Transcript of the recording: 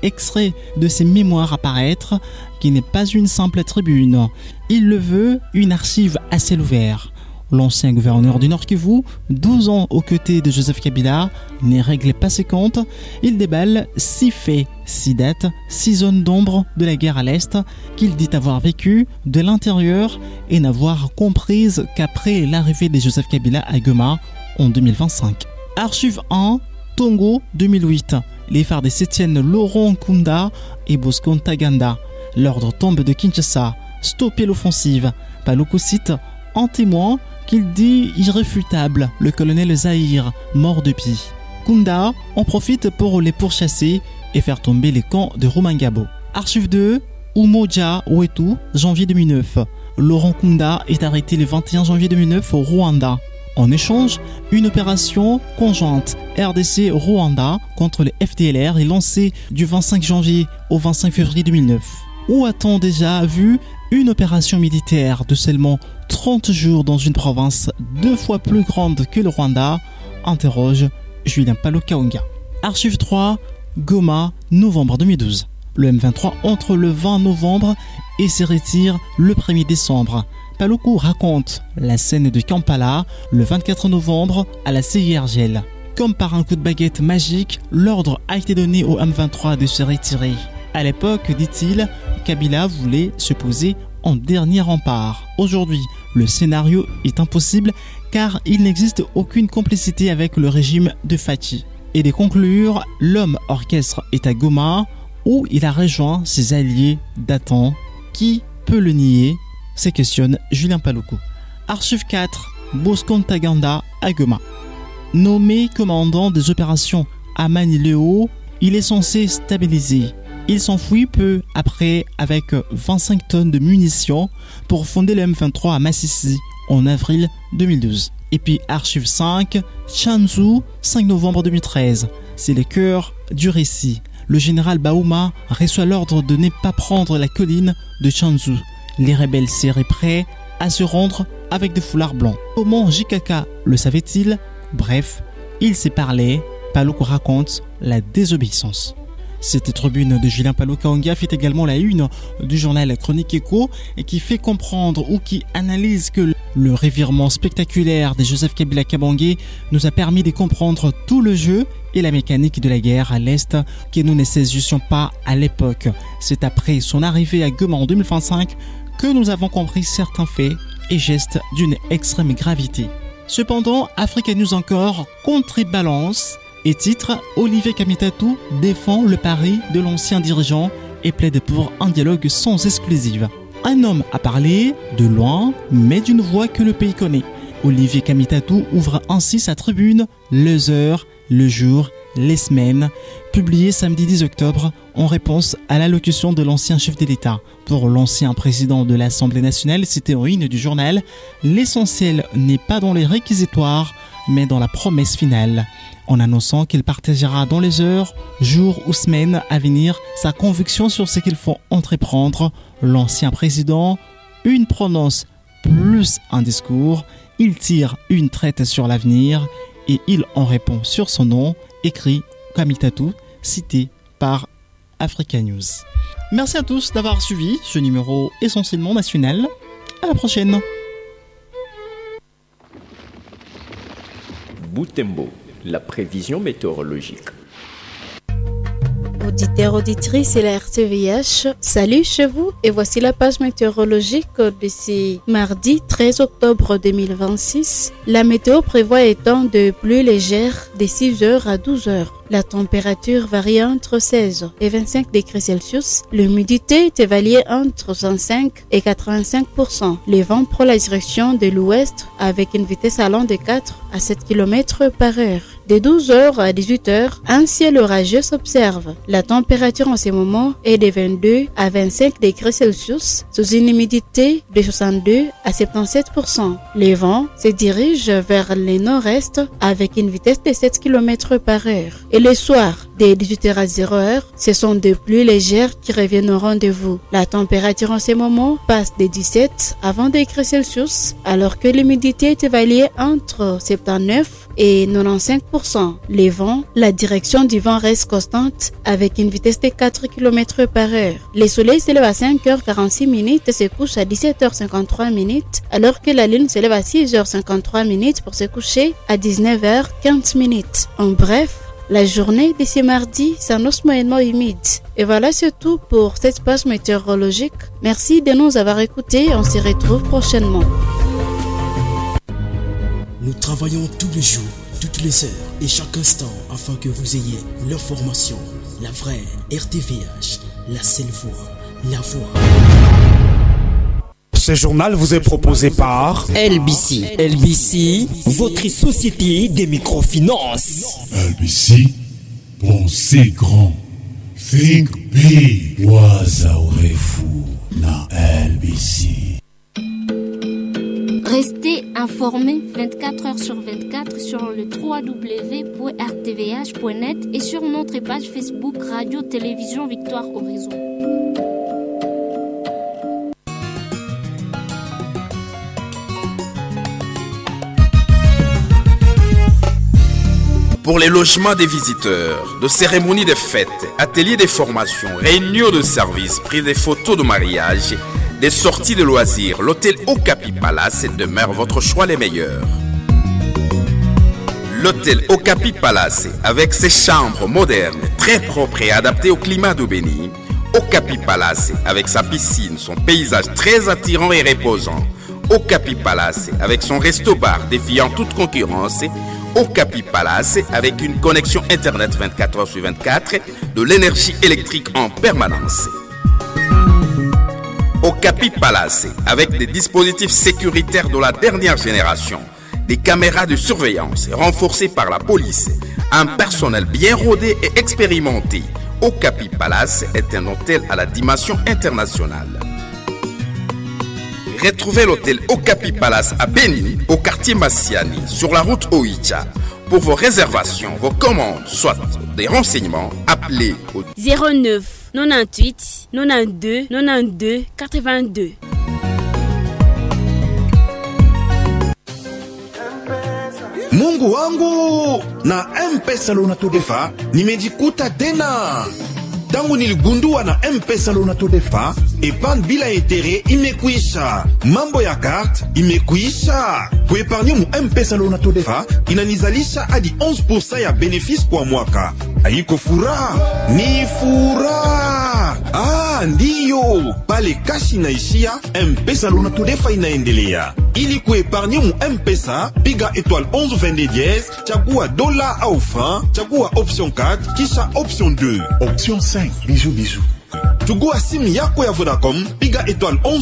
extrait de ses mémoires à paraître, qui n'est pas une simple tribune. Il le veut une archive à ciel ouvert. L'ancien gouverneur du Nord Kivu, 12 ans aux côtés de Joseph Kabila, n'est réglé pas ses comptes. Il déballe 6 faits, 6 dates, 6 zones d'ombre de la guerre à l'Est qu'il dit avoir vécu de l'intérieur et n'avoir comprise qu'après l'arrivée de Joseph Kabila à Goma en 2025. Archive 1, Tongo 2008. Les FARDC tiennent Laurent Nkunda et Bosco Ntaganda. L'ordre tombe de Kinshasa. Stopper l'offensive. Paluku cite en témoin qu'il dit irréfutable le colonel Zahir, mort depuis. Kunda en profite pour les pourchasser et faire tomber les camps de Rumangabo. Archive 2, Umoja Wetu, janvier 2009. Laurent Kunda est arrêté le 21 janvier 2009 au Rwanda. En échange, une opération conjointe RDC-Rwanda contre le FDLR est lancée du 25 janvier au 25 février 2009. Où a-t-on déjà vu une opération militaire de seulement 30 jours dans une province 2 fois plus grande que le Rwanda? Interroge Julien Paluku-Kahonga. Archive 3, Goma, novembre 2012. Le M23 entre le 20 novembre et se retire le 1er décembre. Paluku raconte la scène de Kampala le 24 novembre à la CIRGL. Comme par un coup de baguette magique, l'ordre a été donné au M23 de se retirer. À l'époque, dit-il, Kabila voulait se poser en dernier rempart. Aujourd'hui, le scénario est impossible car il n'existe aucune complicité avec le régime de Fathi. Et de conclure, l'homme orchestre est à Goma où il a rejoint ses alliés datant. Qui peut le nier? Se questionne Julien Paluku. Archive 4, Bosco Ntaganda à Goma. Nommé commandant des opérations à Manileo, il est censé stabiliser. Il s'enfuit peu après avec 25 tonnes de munitions pour fonder le M23 à Massissi en avril 2012. Et puis Archive 5, Chanzu, 5 novembre 2013. C'est le cœur du récit. Le général Baouma reçoit l'ordre de ne pas prendre la colline de Chanzu. Les rebelles seraient prêts à se rendre avec des foulards blancs. Comment JKK le savait-il? Bref, il s'est parlé. Paluku raconte la désobéissance. Cette tribune de Julien Paluku-Kahonga fait également la une du journal Chronique Écho et qui fait comprendre ou qui analyse que le revirement spectaculaire de Joseph Kabila Kabange nous a permis de comprendre tout le jeu et la mécanique de la guerre à l'Est que nous ne saisissions pas à l'époque. C'est après son arrivée à Goma en 2025 que nous avons compris certains faits et gestes d'une extrême gravité. Cependant, Africa News encore contrebalance et titre Olivier Kamitatu défend le pari de l'ancien dirigeant et plaide pour un dialogue sans exclusive. Un homme a parlé de loin, mais d'une voix que le pays connaît. Olivier Kamitatu ouvre ainsi sa tribune Les heures, le jour, les semaines, publiée samedi 10 octobre en réponse à l'allocution de l'ancien chef de l'État. Pour l'ancien président de l'Assemblée nationale, cité en une du journal, l'essentiel n'est pas dans les réquisitoires, mais dans la promesse finale. En annonçant qu'il partagera dans les heures, jours ou semaines à venir sa conviction sur ce qu'il faut entreprendre, l'ancien président, une prononce plus un discours, il tire une traite sur l'avenir et il en répond sur son nom, écrit Kamitatu, cité par Africa News. Merci à tous d'avoir suivi ce numéro essentiellement national. À la prochaine. Butembo, la prévision météorologique. Auditeurs, auditrices, c'est la RTVH. Salut chez vous et voici la page météorologique de ce mardi 13 octobre 2026. La météo prévoit un temps de pluie légère de 6h à 12h. La température varie entre 16 et 25 degrés Celsius. L'humidité est évaluée entre 65 et 85%. Les vents prennent la direction de l'ouest avec une vitesse allant de 4 à 7 km par heure. De 12h à 18h, un ciel orageux s'observe. La température en ce moment est de 22 à 25 degrés Celsius sous une humidité de 62 à 77%. Les vents se dirigent vers le nord-est avec une vitesse de 7 km par heure. Et le soir, dès 18h à 0h, ce sont des pluies légères qui reviennent au rendez-vous. La température en ces moments passe de 17 à 20 degrés Celsius, alors que l'humidité est évaluée entre 79 et 95%. Les vents, la direction du vent reste constante avec une vitesse de 4 km par heure. Le soleil s'élève à 5h46 et se couche à 17h53, alors que la lune s'élève à 6h53 pour se coucher à 19h15. En bref, la journée de ce mardi s'annonce moyennement humide. Et voilà, c'est tout pour cette page météorologique. Merci de nous avoir écoutés. On se retrouve prochainement. Nous travaillons tous les jours, toutes les heures et chaque instant afin que vous ayez l'information, la vraie RTVH, la seule voix, la voix. Ce journal vous est proposé par LBC. LBC, votre société des microfinances. LBC, pensez grand. Think big. Waza urefu na LBC. Restez informés 24 heures sur 24 sur le www.rtvh.net et sur notre page Facebook Radio Télévision Victoire Horizon. Pour les logements des visiteurs, de cérémonies de fêtes, ateliers de formation, réunions de services, prises de photos de mariage, des sorties de loisirs, l'hôtel Okapi Palace demeure votre choix les meilleurs. L'hôtel Okapi Palace, avec ses chambres modernes, très propres et adaptées au climat d'Aubéni. Okapi Palace, avec sa piscine, son paysage très attirant et reposant. Okapi Palace, avec son resto-bar défiant toute concurrence. Okapi Palace, avec une connexion internet 24 heures sur 24, de l'énergie électrique en permanence. Okapi Palace, avec des dispositifs sécuritaires de la dernière génération, des caméras de surveillance renforcées par la police, un personnel bien rodé et expérimenté. Okapi Palace est un hôtel à la dimension internationale. Retrouvez l'hôtel Okapi Palace à Béni, au quartier Massiani, sur la route Oicha. Pour vos réservations, vos commandes, soit des renseignements, appelez au 09 98 92 92 82. Mungu wangu, na M-Pesa Lonato-Defa nimejikuta tena. Tangu niligundua na M-Pesa Lonato-Defa, epargne bila etere imekuisha. Mambo ya kart imekuisha. Kuepargne mu M-Pesa Lonato-Defa inanizalisha hadi 11% ya benefisi kwa mwaka. Haiko furaha, ni furaha. Ndiyo, pale kashi inaishia, M-Pesa Lonato-Defa inaendelea. Ili kuepargne mu M-Pesa, piga étoile 11 22 dièse, chagua dola au franc, chagua option 4, kisha option 2. Option 5, bijou. Chagua simu yako ya Vodacom, piga étoile 11